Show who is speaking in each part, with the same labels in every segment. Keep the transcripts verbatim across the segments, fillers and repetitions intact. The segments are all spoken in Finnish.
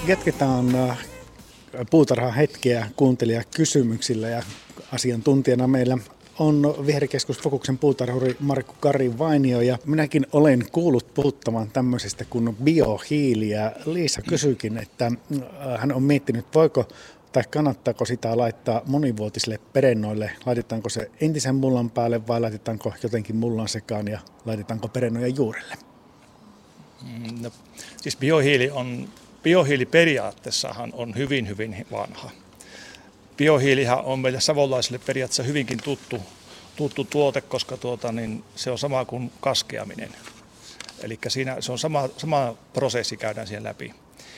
Speaker 1: Jatketaan puutarhan hetkeä kuuntelijakysymyksillä ja asiantuntijana meillä on Viherkeskus Fokuksen puutarhuri Markku Kari Vainio ja minäkin olen kuullut puhuttavan tämmöisestä kuin biohiili ja Liisa kysyikin, että hän on miettinyt, voiko tai kannattaako sitä laittaa monivuotisille perennoille, laitetaanko se entisen mullan päälle vai laitetaanko jotenkin mullan sekaan ja laitetaanko perennojen juurelle?
Speaker 2: No, siis biohiili on, biohiili periaatteessahan on hyvin hyvin vanha. Biohiilihan on meille savolaisille periaatteessa hyvinkin tuttu, tuttu tuote, koska tuota, niin se on sama kuin kaskeaminen. Eli siinä se on sama, sama prosessi käydään siihen läpi.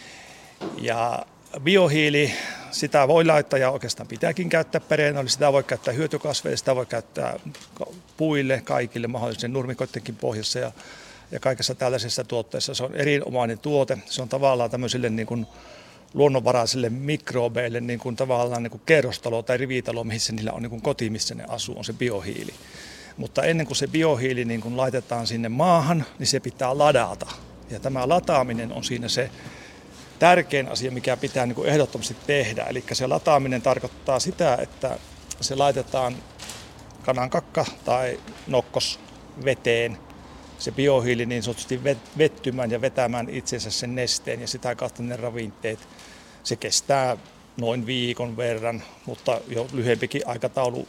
Speaker 2: Ja biohiili, sitä voi laittaa ja oikeastaan pitääkin käyttää perennoille, sitä voi käyttää hyötykasveille, sitä voi käyttää puille, kaikille mahdollisille nurmikoittenkin pohjassa ja, ja kaikessa tällaisessa tuotteessa. Se on erinomainen tuote, se on tavallaan tämmöisille niin kuin luonnonvaraisille mikrobeille niin kuin tavallaan niin kuin kerrostalo tai rivitalo, missä niillä on niin kuin koti, missä ne asuu, on se biohiili. Mutta ennen kuin se biohiili niin kuin laitetaan sinne maahan, niin se pitää ladata. Ja tämä lataaminen on siinä se tärkein asia, mikä pitää niin kuin ehdottomasti tehdä. Eli se lataaminen tarkoittaa sitä, että se laitetaan kanankakka tai nokkos veteen, se biohiili niin sanotusti vettymään ja vetämään itsensä sen nesteen ja sitä kautta ne ravinteet. Se kestää noin viikon verran, mutta jo lyhyempikin aikataulu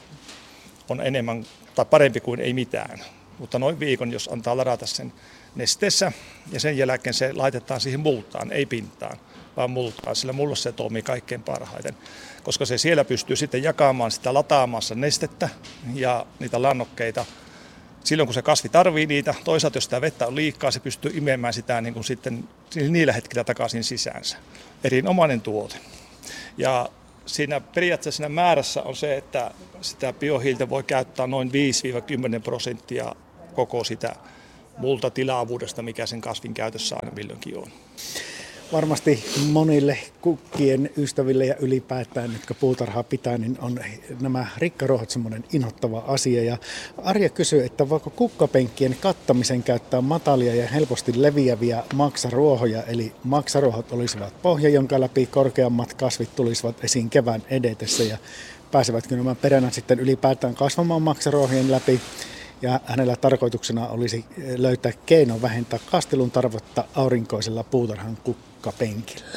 Speaker 2: on enemmän tai parempi kuin ei mitään. Mutta noin viikon, jos antaa ladata sen nesteessä ja sen jälkeen se laitetaan siihen multaan, ei pintaan, vaan multaan, sillä mullassa se toimii kaikkein parhaiten. Koska se siellä pystyy sitten jakamaan sitä lataamassa nestettä ja niitä lannokkeita silloin, kun se kasvi tarvii niitä. Toisaalta, jos sitä vettä on liikaa, se pystyy imemään sitä niin kuin sitten niillä hetkillä takaisin sisäänsä. Erinomainen tuote. Ja siinä periaatteessa siinä määrässä on se, että sitä biohiiltä voi käyttää noin viisi kymmenen prosenttia koko sitä multatilavuudesta, mikä sen kasvin käytössä aina milloinkin on.
Speaker 1: Varmasti monille kukkien ystäville ja ylipäätään, jotka puutarhaa pitää, niin on nämä rikkaruohot semmoinen inhottava asia. Ja Arja kysyy, että voiko kukkapenkkien kattamisen käyttää matalia ja helposti leviäviä maksaruohoja, eli maksaruohot olisivat pohja, jonka läpi korkeammat kasvit tulisivat esiin kevään edetessä, ja pääsevätkö nämä peränät sitten ylipäätään kasvamaan maksaruohien läpi. Ja hänellä tarkoituksena olisi löytää keino vähentää kastelun tarvetta aurinkoisella puutarhan kukkapenkillä.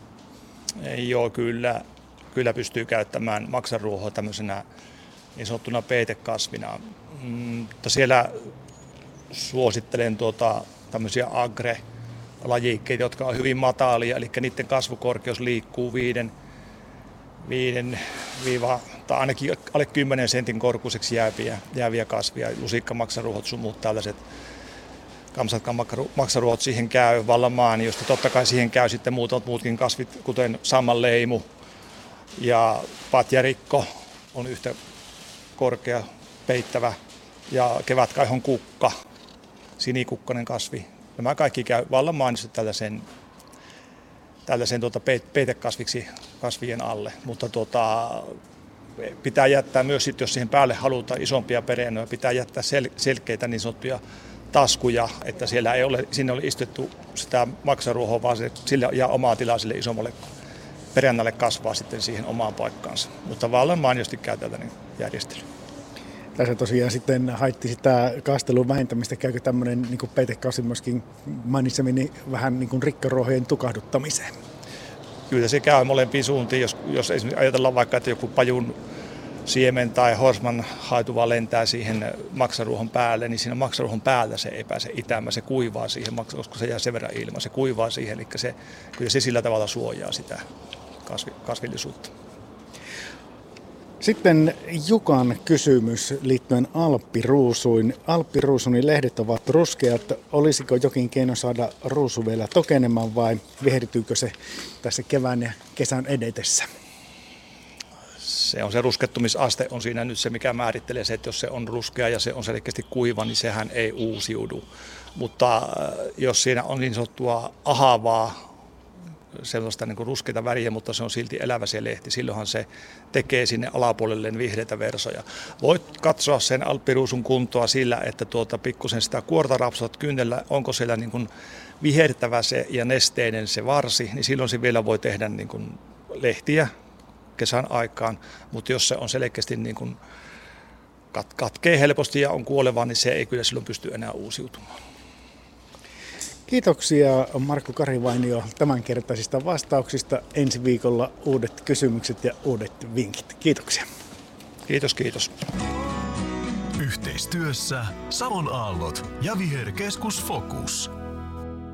Speaker 2: Joo, kyllä, kyllä pystyy käyttämään maksaruohoa tämmöisenä niin sanottuna peetekasvina. Mutta siellä suosittelen tuota, tämmöisiä agre-lajikkeita, jotka on hyvin matalia, eli niiden kasvukorkeus liikkuu viiden, viiden viiva, tai ainakin alle kymmenen sentin korkuiseksi jääviä, jääviä kasvia, lusikkamaksaruohot, sun muut tällaiset kamsat maksaruohot siihen käy vallan maaniosta. Totta kai siihen käy sitten muutamat muutkin kasvit, kuten sammanleimu ja patjarikko on yhtä korkea peittävä ja kevätkaihon kukka, sinikukkainen kasvi. Nämä kaikki käy vallan maaniosta tällaisen tällaisen tuota peitekasviksi kasvien alle, mutta tuota, pitää jättää myös, sit, jos siihen päälle halutaan isompia perennoja, pitää jättää sel- selkeitä niin sanottuja taskuja, että siellä ei ole, sinne oli istettu sitä maksaruohoa, vaan se, sille jää omaa tilaa sille isommalle perennälle kasvaa sitten siihen omaan paikkaansa, mutta vallan mainiosti käy tällainen järjestely.
Speaker 1: Tässä tosiaan sitten haitti sitä kastelun vähentämistä. Käykö tämmöinen niin kuin peitekasvi myöskin mainitsemini vähän niin kuin rikkaruohojen tukahduttamiseen?
Speaker 2: Kyllä se käy molempiin suuntiin. Jos, jos ajatellaan vaikka, että joku pajun siemen tai horsman haituva lentää siihen maksaruohon päälle, niin siinä maksaruohon päällä se ei pääse itämään. Se kuivaa siihen, koska se jää sen verran ilman. Se kuivaa siihen, eli se, kyllä se sillä tavalla suojaa sitä kasvi, kasvillisuutta.
Speaker 1: Sitten Jukan kysymys liittyen alppiruusuin. Alppiruusunin lehdet ovat ruskeat. Olisiko jokin keino saada ruusu vielä tokenemaan vai vihertyykö se tässä kevään ja kesän edetessä?
Speaker 2: Se on se ruskettumisaste on siinä nyt se, mikä määrittelee se, että jos se on ruskea ja se on selkeästi kuiva, niin sehän ei uusiudu. Mutta jos siinä on niin sanottua ahavaa, sellaista niin kuin ruskeita väriä, mutta se on silti elävä se lehti. Silloinhan se tekee sinne alapuolelle vihreitä versoja. Voit katsoa sen alppiruusun kuntoa sillä, että tuota pikkusen sitä kuorta rapsat kynnellä, onko siellä niin kuin vihertävä se ja nesteinen se varsi, niin silloin se vielä voi tehdä niin kuin lehtiä kesän aikaan, mutta jos se on selkeästi niin kuin kat- katkee helposti ja on kuoleva, niin se ei kyllä silloin pysty enää uusiutumaan.
Speaker 1: Kiitoksia Markku Karivainio tämänkertaisista vastauksista. Ensi viikolla uudet kysymykset ja uudet vinkit. Kiitoksia.
Speaker 2: Kiitos, kiitos.
Speaker 3: Yhteistyössä Savon Aallot ja Viherkeskus Focus.